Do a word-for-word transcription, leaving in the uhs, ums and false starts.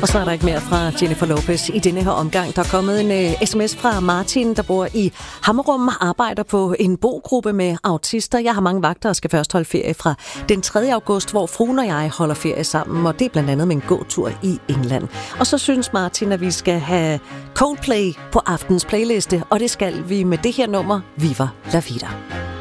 Og så er der ikke mere fra Jennifer Lopez i denne her omgang. Der er kommet en uh, sms fra Martin, der bor i Hammerum, arbejder på en bogruppe med autister. Jeg har mange vagter og skal først holde ferie fra den tredje august, hvor fruen og jeg holder ferie sammen, og det er blandt andet med en gåtur i England. Og så synes Martin, at vi skal have Coldplay på aftens playliste, og det skal vi med det her nummer, Viva La Vida.